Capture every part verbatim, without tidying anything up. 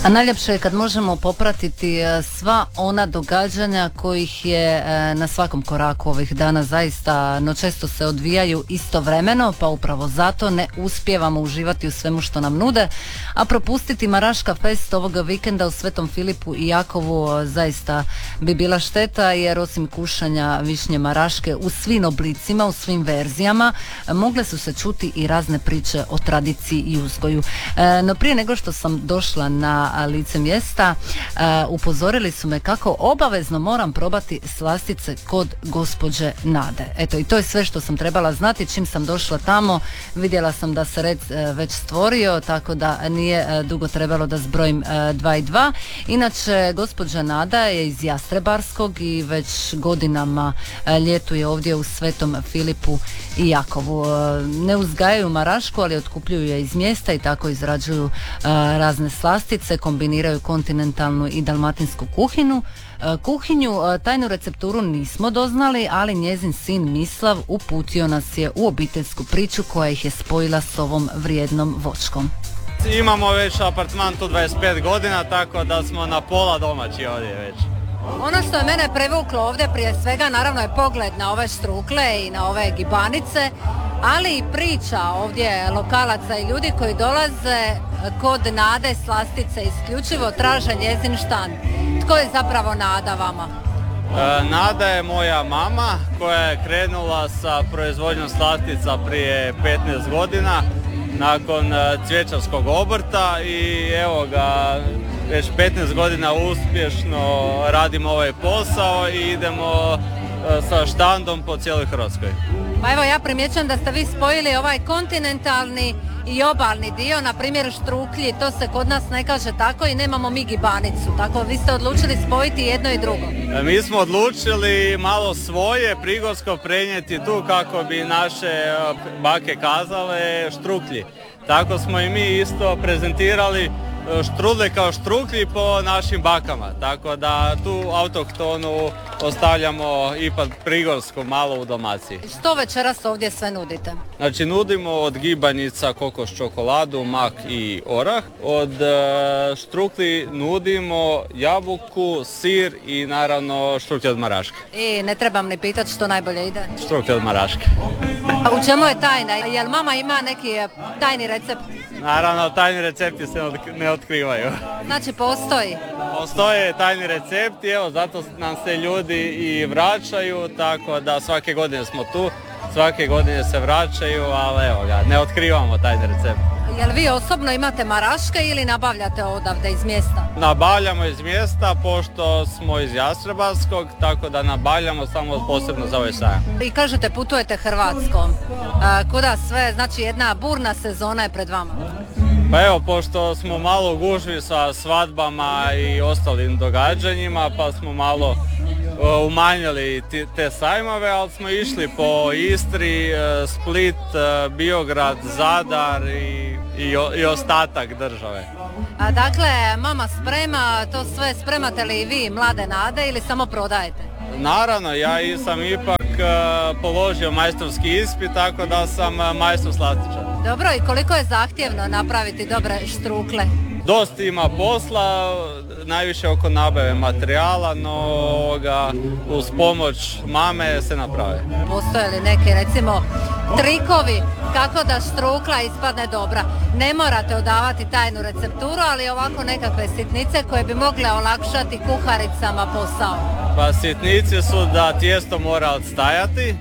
A najljepše je kad možemo popratiti sva ona događanja kojih je na svakom koraku ovih dana zaista, no često se odvijaju istovremeno, pa upravo zato ne uspijevamo uživati u svemu što nam nude, a propustiti Maraška Fest ovoga vikenda u Svetom Filipu i Jakovu zaista bi bila šteta, jer osim kušanja višnje maraške u svim oblicima, u svim verzijama, mogle su se čuti i razne priče o tradiciji i uzgoju. No prije nego što sam došla na lice mjesta, uh, upozorili su me kako obavezno moram probati slastice kod gospođe Nade. Eto, i to je sve što sam trebala znati. Čim sam došla tamo, vidjela sam da se red uh, već stvorio, tako da nije uh, dugo trebalo da zbrojim uh, dva i dva. Inače, gospođa Nada je iz Jastrebarskog i već godinama uh, ljetuje ovdje u Svetom Filipu i Jakovu. Uh, ne uzgajaju marašku, ali otkupljuju je iz mjesta i tako izrađuju uh, razne slastice, kombiniraju kontinentalnu i dalmatinsku kuhinju. Kuhinju, tajnu recepturu nismo doznali, ali njezin sin Mislav uputio nas je u obiteljsku priču koja ih je spojila s ovom vrijednom voćkom. Imamo već apartman tu dvadeset pet godina, tako da smo na pola domaći ovdje već. Ono što je mene privuklo ovdje prije svega naravno je pogled na ove štrukle i na ove gibanice, ali i priča ovdje lokalaca i ljudi koji dolaze kod Nade slastice, isključivo traže njezin štand. Tko je zapravo Nada vama? E, Nada je moja mama koja je krenula sa proizvodnjom slastica prije petnaest godina nakon cvjećarskog obrta i evo ga, već petnaest godina uspješno radimo ovaj posao i idemo sa štandom po cijeloj Hrvatskoj. Pa evo, ja primjećujem da ste vi spojili ovaj kontinentalni i obalni dio, na primjer štruklji, to se kod nas ne kaže tako i nemamo mi gibanicu, tako vi ste odlučili spojiti jedno i drugo. Mi smo odlučili malo svoje prigorsko prenijeti tu kako bi naše bake kazale štruklji. Tako smo i mi isto prezentirali štrudle kao štrukli po našim bakama, tako da tu autohtonu ostavljamo ipak prigorsku malo u Dalmaciji. Što večeras ovdje sve nudite? Znači nudimo od gibanjica kokos čokoladu, mak i orah. Od štrukli nudimo jabuku, sir i naravno štrukli od maraške. I ne trebam ni pitati što najbolje ide? Štrukli od maraške. A u čemu je tajna? Jel mama ima neki tajni recept? Naravno, tajni recepti se ne otkrivaju. Znači postoji? Postoje tajni recepti, evo zato nam se ljudi i vraćaju, tako da svake godine smo tu, svake godine se vraćaju, ali evo ga, ne otkrivamo tajni recept. Jel vi osobno imate maraške ili nabavljate odavde iz mjesta? Nabavljamo iz mjesta, pošto smo iz Jastrebarskog, tako da nabavljamo samo posebno za ovaj sajam. I kažete putujete Hrvatskom, a, kuda sve, znači jedna burna sezona je pred vama. Pa evo, pošto smo malo u gužvi sa svadbama i ostalim događanjima, pa smo malo uh, umanjili t- te sajmove, ali smo išli po Istri, uh, Split, uh, Biograd, Zadar i, i, o, i ostatak države. A dakle, mama sprema, to sve spremate li vi, mlade Nade, ili samo prodajete? Naravno, ja sam ipak uh, položio majstorski ispit, tako da sam uh, majstor slastičar. Dobro, i koliko je zahtjevno napraviti dobre štrukle? Dosta ima posla, najviše oko nabave materijala, no ga, uz pomoć mame se naprave. Postoje li neki, recimo, trikovi kako da štrukla ispadne dobra? Ne morate odavati tajnu recepturu, ali ovako nekakve sitnice koje bi mogle olakšati kuharicama posao. Pa sitnice su da tijesto mora odstajati,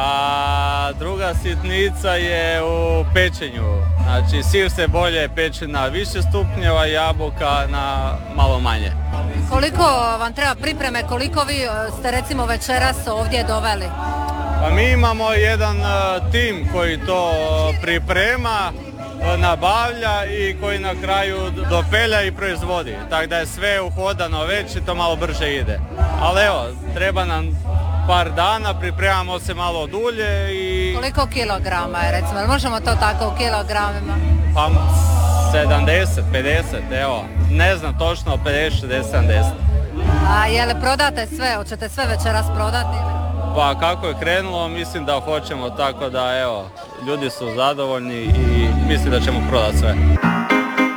a druga sitnica je u pečenju. Znači sir se bolje peče na više stupnjeva, jabuka na malo manje. Koliko vam treba pripreme, koliko vi ste recimo večeras ovdje doveli? Pa mi imamo jedan uh, tim koji to priprema, uh, nabavlja i koji na kraju dopelja i proizvodi. Tako da je sve uhodano već i to malo brže ide. Ali evo, treba nam par dana, pripremamo se malo dulje i... Koliko kilograma je, recimo, možemo to tako u kilogramima? Pa sedamdeset, pedeset, evo, ne znam točno, pedeset, šezdeset, sedamdeset. A je li prodate sve, hoćete sve večeras prodati? Pa kako je krenulo, mislim da hoćemo, tako da evo, ljudi su zadovoljni i mislim da ćemo prodati sve.